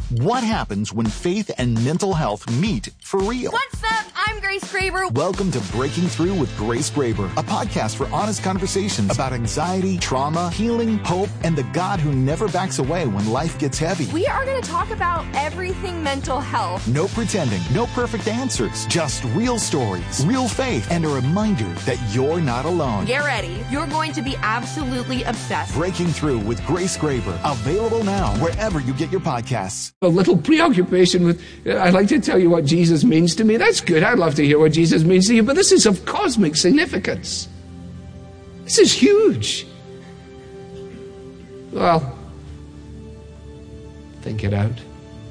What happens when faith and mental health meet for real? What's up? I'm Grace Graber. Welcome to Breaking Through with Grace Graber, a podcast for honest conversations about anxiety, trauma, healing, hope, and the God who never backs away when life gets heavy. We are going to talk about everything mental health. No pretending, no perfect answers, just real stories, real faith, and a reminder that you're not alone. Get ready. You're going to be absolutely obsessed. Breaking Through with Grace Graber, available now wherever you get your podcasts. A little preoccupation with, I'd like to tell you what Jesus means to me. That's good. I'd love to hear what Jesus means to you, but this is of cosmic significance. This is huge. Well, think it out.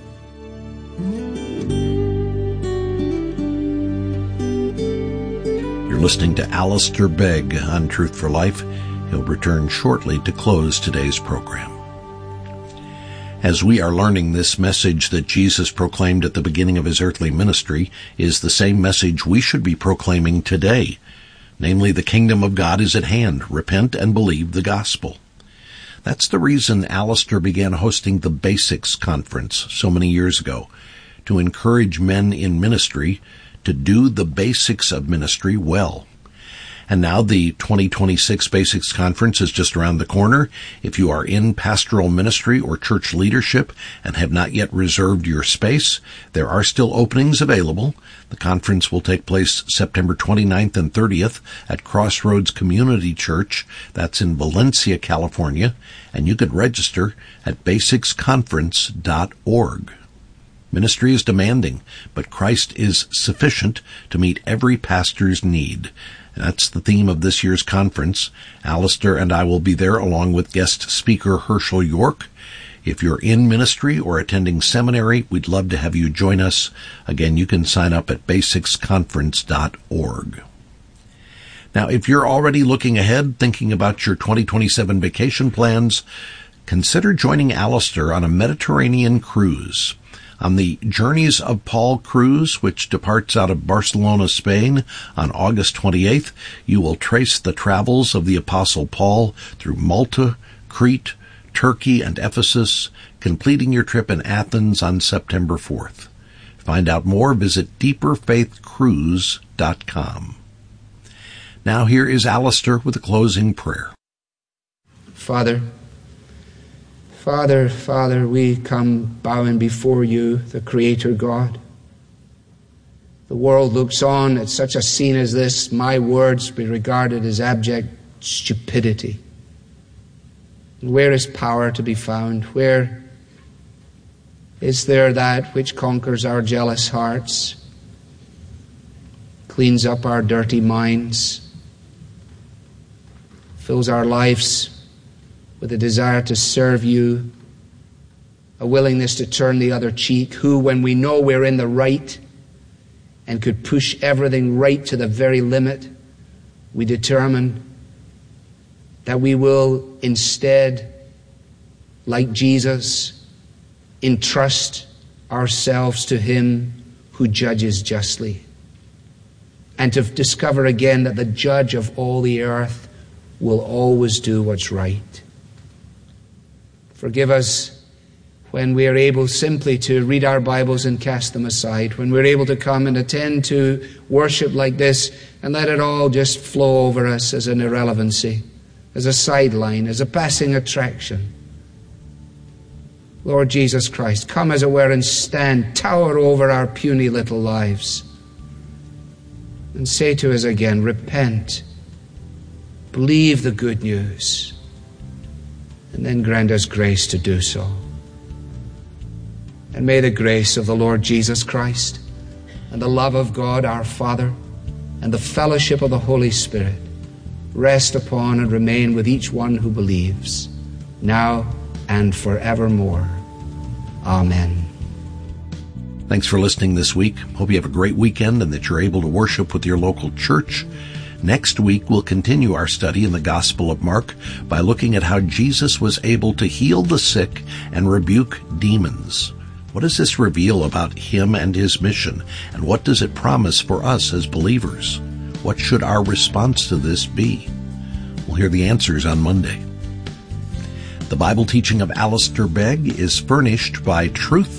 You're listening to Alistair Begg on Truth for Life. He'll return shortly to close today's program. As we are learning, this message that Jesus proclaimed at the beginning of his earthly ministry is the same message we should be proclaiming today. Namely, the kingdom of God is at hand. Repent and believe the gospel. That's the reason Alistair began hosting the Basics Conference so many years ago, to encourage men in ministry to do the basics of ministry well. And now the 2026 Basics Conference is just around the corner. If you are in pastoral ministry or church leadership and have not yet reserved your space, there are still openings available. The conference will take place September 29th and 30th at Crossroads Community Church. That's in Valencia, California. And you can register at basicsconference.org. Ministry is demanding, but Christ is sufficient to meet every pastor's need. That's the theme of this year's conference. Alistair and I will be there along with guest speaker Herschel York. If you're in ministry or attending seminary, we'd love to have you join us. Again, you can sign up at basicsconference.org. Now, if you're already looking ahead, thinking about your 2027 vacation plans, consider joining Alistair on a Mediterranean cruise. On the Journeys of Paul cruise, which departs out of Barcelona, Spain, on August 28th, you will trace the travels of the Apostle Paul through Malta, Crete, Turkey, and Ephesus, completing your trip in Athens on September 4th. To find out more, visit deeperfaithcruise.com. Now here is Alistair with a closing prayer. Father, we come bowing before you, the Creator God. The world looks on at such a scene as this. My words be regarded as abject stupidity. And where is power to be found? Where is there that which conquers our jealous hearts, cleans up our dirty minds, fills our lives with a desire to serve you, a willingness to turn the other cheek, who, when we know we're in the right and could push everything right to the very limit, we determine that we will instead, like Jesus, entrust ourselves to him who judges justly, and to discover again that the judge of all the earth will always do what's right. Forgive us when we are able simply to read our Bibles and cast them aside, when we're able to come and attend to worship like this and let it all just flow over us as an irrelevancy, as a sideline, as a passing attraction. Lord Jesus Christ, come as it were and stand, tower over our puny little lives and say to us again, repent, believe the good news, and then grant us grace to do so. And may the grace of the Lord Jesus Christ and the love of God our Father and the fellowship of the Holy Spirit rest upon and remain with each one who believes, now and forevermore. Amen. Thanks for listening this week. Hope you have a great weekend and that you're able to worship with your local church. Next week, we'll continue our study in the Gospel of Mark by looking at how Jesus was able to heal the sick and rebuke demons. What does this reveal about him and his mission? And what does it promise for us as believers? What should our response to this be? We'll hear the answers on Monday. The Bible teaching of Alistair Begg is furnished by Truth